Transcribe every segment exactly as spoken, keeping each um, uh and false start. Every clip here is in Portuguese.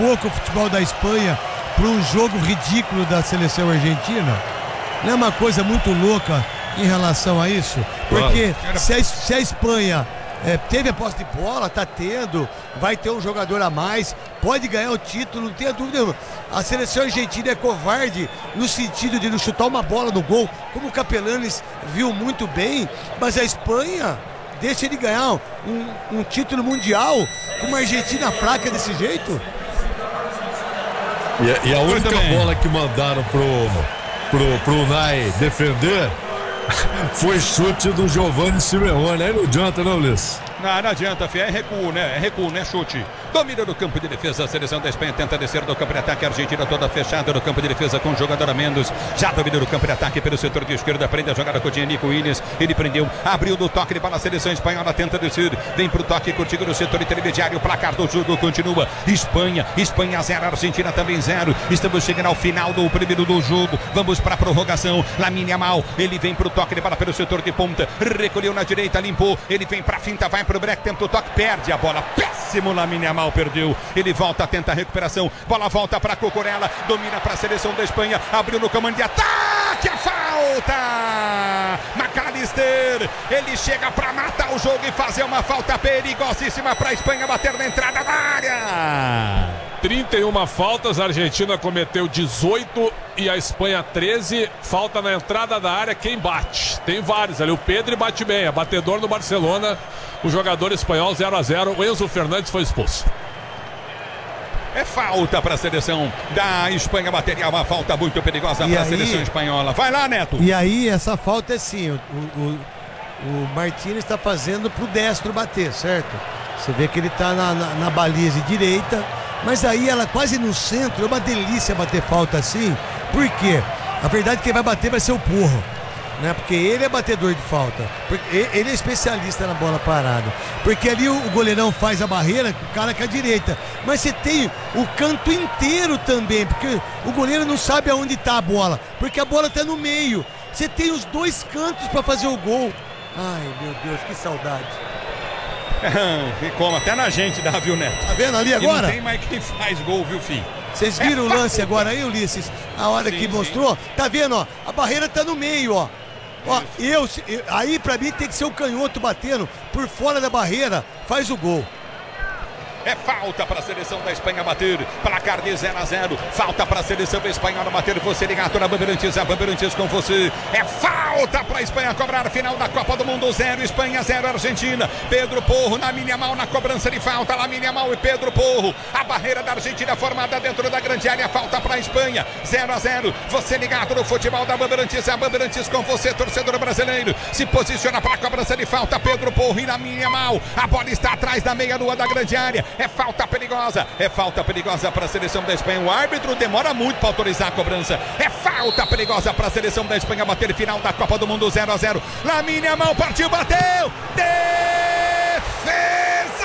pouco o futebol da Espanha para um jogo ridículo da seleção argentina? Não é uma coisa muito louca em relação a isso? Porque se a, se a Espanha é, teve a posse de bola, tá tendo, vai ter um jogador a mais, pode ganhar o título, não tenha dúvida nenhuma. A seleção argentina é covarde no sentido de não chutar uma bola no gol, como o Capelanes viu muito bem, mas a Espanha deixa ele ganhar um, um título mundial com uma Argentina fraca desse jeito. E, e a única bola que mandaram pro, pro, pro Unai defender foi chute do Giovanni Simeone. Aí não adianta, não, Ulisses? Não, não adianta, filho. É recuo, né? É recuo, né? Chute. Domina no campo de defesa. A seleção da Espanha tenta descer do campo de ataque. A Argentina toda fechada no campo de defesa com o jogador a menos. Já domina no campo de ataque pelo setor de esquerda. Prende a jogada com o Nico Williams. Ele prendeu, abriu no toque de bola. A seleção espanhola tenta descer. Vem pro toque contigo no setor intermediário. O placar do jogo continua. Espanha, Espanha zero. Argentina também zero. Estamos chegando ao final do primeiro do jogo. Vamos para a prorrogação. Lamine Yamal. Ele vem pro toque de bola pelo setor de ponta. Recolheu na direita, limpou. Ele vem pra finta, vai pro break, tenta o toque, perde a bola. Péssimo Lamine Yamal, perdeu. Ele volta, tenta a recuperação. Bola volta pra Cucurella. Domina pra seleção da Espanha. Abriu no comando de ataque. A falta! McAllister. Ele chega pra matar o jogo e fazer uma falta perigosíssima pra Espanha bater na entrada da área. trinta e uma faltas, a Argentina cometeu dezoito e a Espanha treze. Falta na entrada da área, quem bate? Tem vários ali, o Pedri bate bem, é batedor no Barcelona. O jogador espanhol zero a zero, o Enzo Fernandes foi expulso. É falta para a seleção da Espanha, bateria, uma falta muito perigosa para a seleção espanhola. Vai lá, Neto. E aí, essa falta é sim, o, o, o Martínez está fazendo pro destro bater, certo? Você vê que ele está na, na, na baliza direita, mas aí ela quase no centro, é uma delícia bater falta assim. Por quê? A verdade é que quem vai bater vai ser o Porro, né? Porque ele é batedor de falta, porque ele é especialista na bola parada, porque ali o goleirão faz a barreira, o cara com a direita, mas você tem o canto inteiro também, porque o goleiro não sabe aonde está a bola, porque a bola está no meio, você tem os dois cantos para fazer o gol. Ai, meu Deus, que saudade. E como até na gente dá, viu, Neto? Tá vendo ali agora? E não tem mais quem faz gol, viu, filho? Vocês viram é o lance fácil. Agora aí, Ulisses? A hora sim, que mostrou? Sim. Tá vendo, ó? A barreira tá no meio, ó. Ó, eu, eu, aí pra mim tem que ser o canhoto batendo por fora da barreira, faz o gol. É falta para a seleção da Espanha bater. Placar de zero a zero. Falta para a seleção espanhola bater. Você ligado na Bandeirantes, a Bandeirantes com você. É falta para a Espanha cobrar. Final da Copa do Mundo, zero Espanha, zero Argentina. Pedro Porro, Lamine Yamal na cobrança de falta. Lamine Yamal e Pedro Porro. A barreira da Argentina formada dentro da grande área. Falta para a Espanha, zero a zero. Você ligado no futebol da Bandeirantes, a Bandeirantes com você, torcedor brasileiro. Se posiciona para a cobrança de falta. Pedro Porro e Lamine Yamal. A bola está atrás da meia-lua da grande área. É falta perigosa, é falta perigosa para a seleção da Espanha. O árbitro demora muito para autorizar a cobrança. É falta perigosa para a seleção da Espanha bater. Final da Copa do Mundo, zero a zero. Lamine Yamal partiu, bateu. Defesa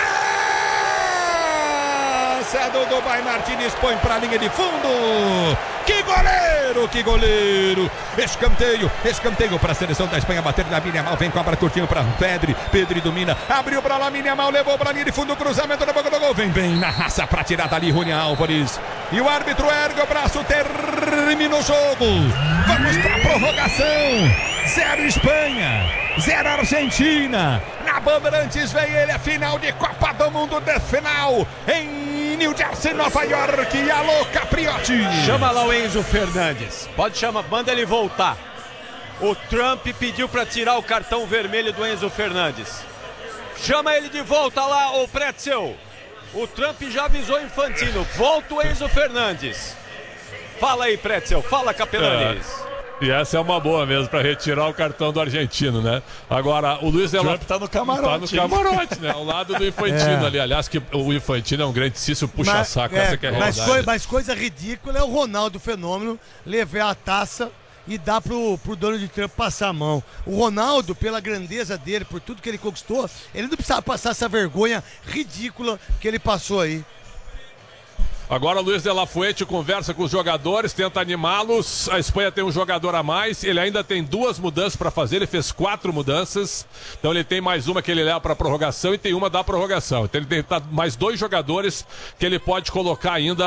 do Dubai. Martínez põe para a linha de fundo. Que goleiro, que goleiro. Escanteio, escanteio para a seleção da Espanha bater. Lamine Yamal vem, cobra curtinho para Pedri. Pedri domina, abriu para Lamine Yamal, levou para a linha de fundo, cruzamento na boca do gol. Vem bem na raça para tirar dali Rony Álvares. E o árbitro ergue o braço, termina o jogo. Vamos para a prorrogação. Zero Espanha, zero Argentina. Na Bandeirantes vem ele, a final de Copa do Mundo de final em New Jersey, Nova York. Alô, Capriotti. Chama lá o Enzo Fernandes. Pode chamar, manda ele voltar. O Trump pediu para tirar o cartão vermelho do Enzo Fernandes. Chama ele de volta lá, ô Pretzel. O Trump já avisou o Infantino. Volta o Enzo Fernandes. Fala aí, Pretzel. Fala, Capelanes. É. E essa é uma boa mesmo, para retirar o cartão do argentino, né? Agora, o Luiz Della... Trump tá no camarote. Tá no camarote, né? Ao lado do Infantino é. ali. Aliás, que o Infantino é um grandíssimo puxa-saco. É, essa que é a mas, realidade. coi, mas coisa ridícula é o Ronaldo Fenômeno levar a taça e dar pro, pro dono de Trump passar a mão. O Ronaldo, pela grandeza dele, por tudo que ele conquistou, ele não precisava passar essa vergonha ridícula que ele passou aí. Agora o Luiz de la Fuente conversa com os jogadores, tenta animá-los. A Espanha tem um jogador a mais, ele ainda tem duas mudanças para fazer, ele fez quatro mudanças. Então ele tem mais uma que ele leva para a prorrogação e tem uma da prorrogação. Então ele tem mais dois jogadores que ele pode colocar ainda